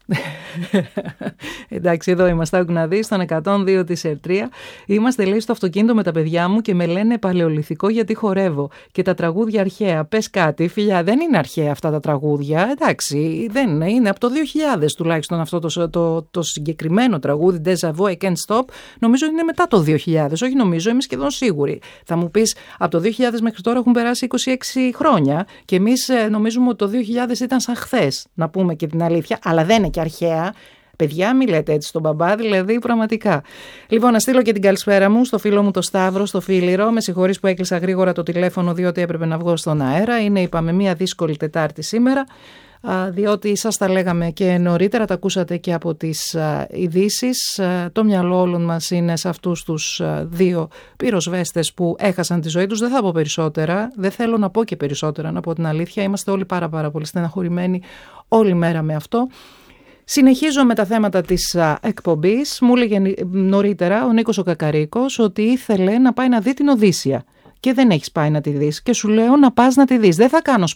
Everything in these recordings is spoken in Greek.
Εντάξει, εδώ είμαστε, άκου να δεις, στον 102 της Ερτρία. Είμαστε, λέει, στο αυτοκίνητο με τα παιδιά μου και με λένε παλαιολιθικό γιατί χορεύω. Και τα τραγούδια αρχαία. Πες κάτι, φιλιά, δεν είναι αρχαία αυτά τα τραγούδια. Εντάξει, δεν είναι από το 2000 τουλάχιστον αυτό το συγκεκριμένο τραγούδι, Deja Vu, I Can't Stop. Νομίζω είναι μετά το 2000. Όχι, νομίζω, είμαι σχεδόν σίγουρη. Θα μου πεις, από το 2000 μέχρι τώρα έχουν περάσει 26 χρόνια. Και εμείς νομίζουμε ότι το 2000 ήταν σαν χθες, να πούμε και την αλήθεια, αλλά δεν είναι και αρχαία. Παιδιά, μη λέτε έτσι στον μπαμπά, δηλαδή πραγματικά. Λοιπόν, να στείλω και την καλησπέρα μου στο φίλο μου το Σταύρο, στο Φίλιρο. Με συγχωρείς που έκλεισα γρήγορα το τηλέφωνο, διότι έπρεπε να βγω στον αέρα. Είναι, είπαμε, μια δύσκολη Τετάρτη σήμερα, διότι σας τα λέγαμε και νωρίτερα, τα ακούσατε και από τις ειδήσεις. Το μυαλό όλων μας είναι σε αυτούς τους δύο πυροσβέστες που έχασαν τη ζωή τους. Δεν θα πω περισσότερα, δεν θέλω να πω και περισσότερα, να πω την αλήθεια. Είμαστε όλοι πάρα πολύ στεναχωρημένοι όλη μέρα με αυτό. Συνεχίζω με τα θέματα της εκπομπής. Μου έλεγε νωρίτερα ο Νίκος ο Κακαρίκος ότι ήθελε να πάει να δει την Οδύσσεια και δεν έχεις πάει να τη δεις και σου λέω να πας να τη δεις. Δεν θα κάνω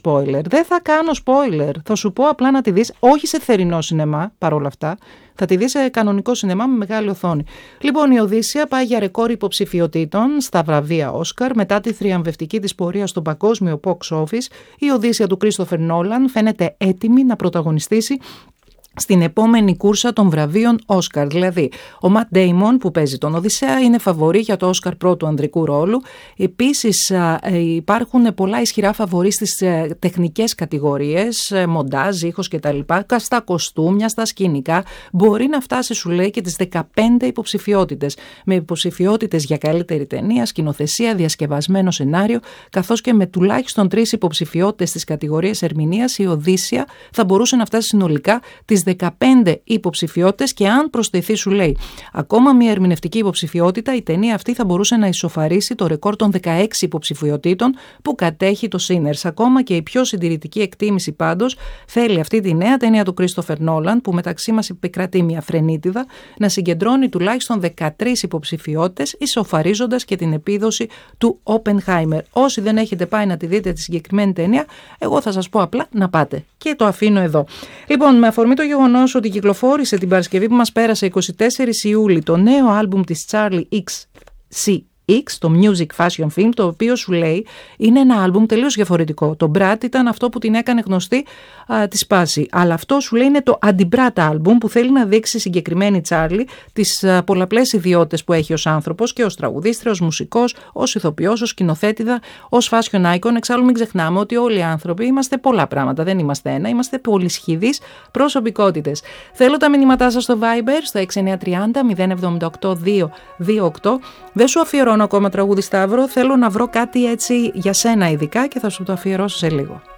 spoiler, θα σου πω απλά να τη δεις, όχι σε θερινό σινεμά παρόλα αυτά, θα τη δεις σε κανονικό σινεμά με μεγάλη οθόνη. Λοιπόν, η Οδύσσεια πάει για ρεκόρ υποψηφιωτήτων στα βραβεία Όσκαρ μετά τη θριαμβευτική της πορεία στο παγκόσμιο box office. Η Οδύσσεια του Κρίστοφερ Νόλαν φαίνεται έτοιμη να πρωταγωνιστήσει στην επόμενη κούρσα των βραβείων Όσκαρ. Δηλαδή, ο Ματ Ντέιμον που παίζει τον Οδυσσέα είναι φαβορί για το Όσκαρ πρώτου ανδρικού ρόλου. Επίσης υπάρχουν πολλά ισχυρά φαβορί στις τεχνικές κατηγορίες, μοντάζ, ήχος κτλ. Στα κοστούμια, στα σκηνικά. Μπορεί να φτάσει, σου λέει, και τις 15 υποψηφιότητες. Με υποψηφιότητες για καλύτερη ταινία, σκηνοθεσία, διασκευασμένο σενάριο, καθώς και με τουλάχιστον 3 υποψηφιότητες στις κατηγορίες ερμηνείας, η Οδύσσεια θα μπορούσε να φτάσει συνολικά τις 15 υποψηφιότητες και αν προσθεθεί, σου λέει, ακόμα μια ερμηνευτική υποψηφιότητα, η ταινία αυτή θα μπορούσε να ισοφαρίσει το ρεκόρ των 16 υποψηφιοτήτων που κατέχει το Sinners. Ακόμα και η πιο συντηρητική εκτίμηση πάντως θέλει αυτή τη νέα ταινία του Κρίστοφερ Νόλαν, που μεταξύ μας επικρατεί μια φρενίτιδα, να συγκεντρώνει τουλάχιστον 13 υποψηφιότητες, ισοφαρίζοντας και την επίδοση του Oppenheimer. Όσοι δεν έχετε πάει να τη δείτε τη συγκεκριμένη ταινία, εγώ θα σας πω απλά να πάτε. Και το αφήνω εδώ. Λοιπόν, με αφορμή το γεγονός ότι κυκλοφόρησε την Παρασκευή που μας πέρασε 24 Ιούλη το νέο άλμπουμ της Charlie XCX, το Music Fashion Film, το οποίο σου λέει είναι ένα άλμπουμ τελείως διαφορετικό. Το Brat ήταν αυτό που την έκανε γνωστή τη σπάση, αλλά αυτό σου λέει είναι το αντι-Brat άλμπουμ που θέλει να δείξει συγκεκριμένη Charlie τις πολλαπλές ιδιότητες που έχει ως άνθρωπος και ως τραγουδίστρια, ως μουσικός, ως ηθοποιός, ως σκηνοθέτηδα, ως fashion icon. Εξάλλου μην ξεχνάμε ότι όλοι οι άνθρωποι είμαστε πολλά πράγματα, δεν είμαστε ένα, είμαστε πολυσχηδείς προσωπικότητες. Θέλω τα μηνύματά σας στο Viber, στο 6930 078 228. Δεν σου αφιερώνω ακόμα τραγούδι, Σταύρο, θέλω να βρω κάτι έτσι για σένα ειδικά και θα σου το αφιερώσω σε λίγο.